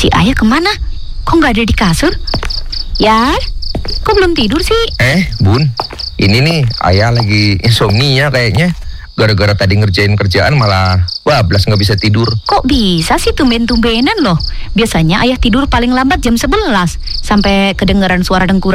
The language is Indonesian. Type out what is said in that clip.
Si Ayah kemana? Kok nggak ada di kasur? Ya, kok belum tidur sih? Bun, ini nih Ayah lagi insomnia kayaknya. Gara-gara tadi ngerjain kerjaan malah bablas nggak bisa tidur. Kok bisa sih tumben-tumbenan loh? Biasanya Ayah tidur paling lambat jam 11 sampai kedengaran suara dengkuran